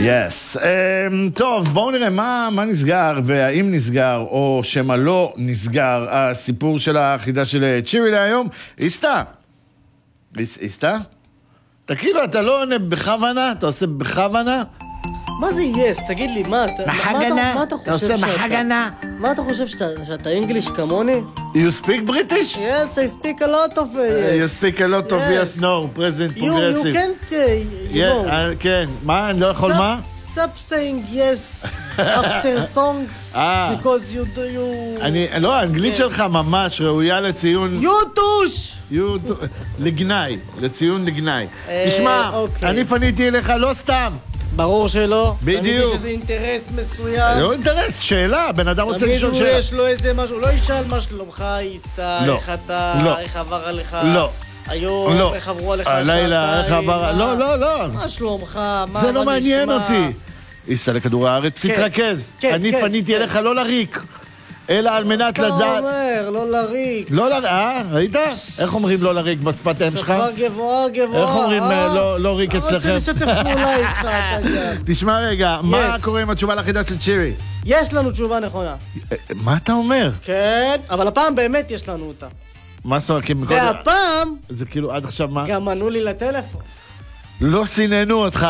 יס. טוב, בואו נראה מה נסגר, והאם נסגר, או שמה לא נסגר, הסיפור של החידה של צ'ירי להיום. איסטה? איסטה? אתה כאילו, אתה לא עונה בכוונה? אתה עושה בכוונה? מה זה יס? תגיד לי, מה אתה חושב מחגנה. מה אתה חושב שאתה אנגליש כמוני? You speak British? Yes, I speak a lot of yes. You speak a lot of yes, no, present, progressive. You can't, you know. כן, מה? אני לא יכול מה? Stop saying yes after songs because you do. לא, האנגלית שלך ממש ראויה לציון. יוטוש! לגנאי, לציון לגנאי. תשמע, אני פניתי אליך לא סתם. ברור שלא. בדיוק. אני מבין שזה אינטרס מסוים. לא אינטרס, שאלה, בן אדם רוצה לשאול שאלה. תמיד יש לו איזה משהו, לא ישאל מה שלומך, איסטה, איך אתה, איך עבר עליך. לא. היום, איך עברו עליך הלילה, איך עבר... לא. מה שלומך, מה נשמע? זה לא מעניין אותי. איסטה לכדור הארץ, תתרכז. אני פניתי אליך לא לריק. אלא על מנת לדעת... אתה אומר, לא לריק. לא לריק, ראית? איך אומרים לא לריק בשפת אם שלך? שפה גבוהה. איך אומרים לא ריק אצלכם? רוצה לשתף פעולה איתך, אתה גם. תשמע רגע, מה קורה עם התשובה לחידה של צ'ירי? יש לנו תשובה נכונה. מה אתה אומר? כן, אבל הפעם באמת יש לנו אותה. מה זאת אומרת? והפעם... זה כאילו עד עכשיו מה? גם ענו לי לטלפון. לא סיננו אותך,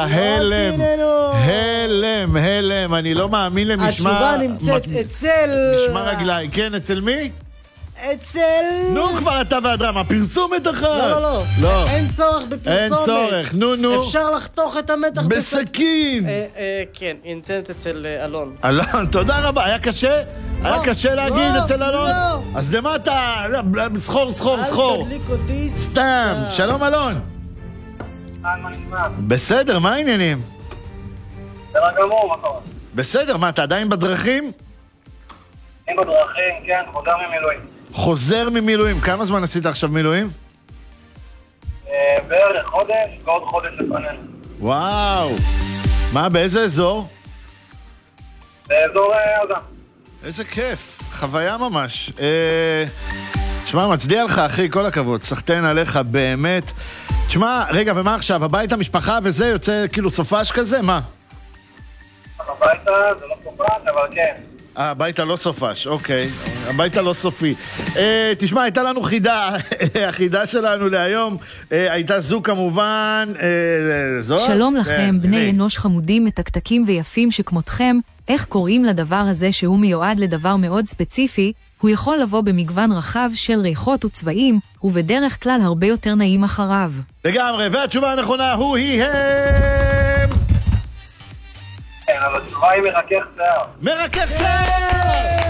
הלם, אני לא מאמין למשמע... התשובה נמצאת אצל... משמע רגלי, כן, אצל מי? אצל... נו כבר אתה והדרמה, פרסומת אחת. לא. אין צורך בפרסומת. אין צורך, נו. אפשר לחתוך את המתח בסכין. כן, היא נמצאת אצל אלון. אלון, תודה רבה, היה קשה? היה קשה להגיד אצל אלון? לא. אז למה אתה... סחור. אל תדליק אותי. סתם, שלום אלון. בסדר, מה העניינים? בסדר גמור, מה קורה? בסדר, מה, אתה עדיין בדרכים? אני בדרכים, כן, חוזר ממילואים. חוזר ממילואים, כמה זמן עשית עכשיו מילואים? בערך חודש, ועוד חודש לפנינו. וואו, מה, באיזה אזור? באזור עזה. איזה כיף, חוויה ממש. תשמע, מצדיע לך אחי, כל הכבוד, סחטיין עליך באמת. תשמע, רגע, ומה עכשיו? הבית, המשפחה וזה יוצא כאילו סופש כזה? מה? הביתה זה לא סופש, אבל כן. הביתה לא סופש, אוקיי. הביתה לא סופי. תשמע, הייתה לנו חידה. החידה שלנו להיום הייתה זו כמובן... שלום לכם, בני אנוש חמודים, מתקתקים ויפים שכמותכם. איך קוראים לדבר הזה שהוא מיועד לדבר מאוד ספציפי? הוא יכול לבוא במגוון רחב של ריחות וצבעים, ובדרך כלל הרבה יותר נעים אחריו. לגמרי, והתשובה הנכונה הוא הם... כן, אבל התשובה היא מרכך שיער. מרכך שיער!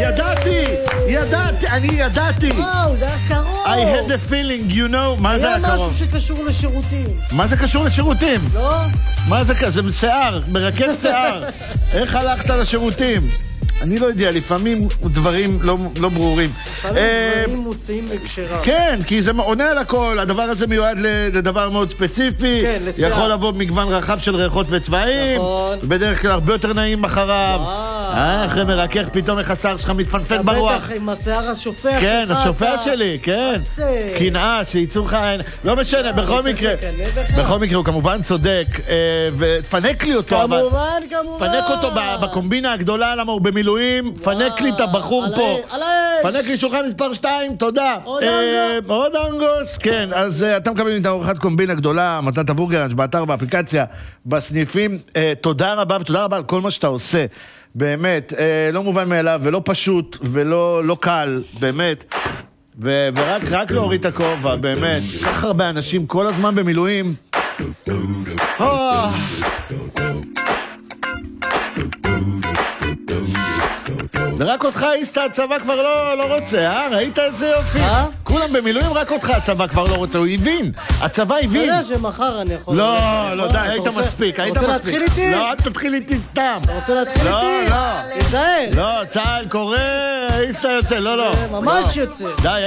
אני ידעתי. וואו, זה היה קרוב. I had a feeling, you know, מה זה היה קרוב? היה משהו שקשור לשירותים. מה זה קשור לשירותים? לא? מה זה כזה? זה שיער, מרכך שיער. איך הלכת לשירותים? אני לא יודע, לפעמים דברים לא ברורים. דברים מוצאים בקשרה. כן, כי זה עונה על הכל, הדבר הזה מיועד לדבר מאוד ספציפי. כן, לשיער. יכול לבוא במגוון רחב של ריחות וצבעים. נכון. בדרך כלל הרבה יותר נעים אחריו. אחרי מרכך, פתאום איך השיער שלך מתפנפן ברוח. בטח עם השיער השופע שלך. כן, השופע שלי, כן. קנאה, שיצאו לך... לא משנה, בכל מקרה הוא כמובן צודק. ותפנק לי אותו. כמובן. פנק אותו בקומבינה הגדולה, למה הוא במילואים. פנק לי את הבחור פה. פנק לי שולחן מספר 2, תודה. עוד אנגוס. כן, אז אתם מקבלים את האורחת קומבינה גדולה, מתנת הבורגראנץ', באתר, באפליקציה, בסניפים. תודה רבה, ותודה רבה על כל מה שאתה עושה. באמת, לא מובן מאליו, ולא פשוט, ולא קל, באמת. ורק להוריד את הכובע, באמת. כך הרבה אנשים כל הזמן במילואים. ורק אותך איסטה הצבא כבר לא רוצה, ראית איזה יופי? כולם במילואים, רק אותך הצבא כבר לא רוצה, הוא הבין, הצבא הבין. אתה יודע שמחר אני יכול... לא, די, היית מספיק, אתה רוצה להתחיל איתי? לא, אל תתחיל איתי סתם. אתה רוצה להתחיל איתי? לא. תזהר. לא, צהל קורא, איסטה יוצא, לא. זה ממש יוצא. די,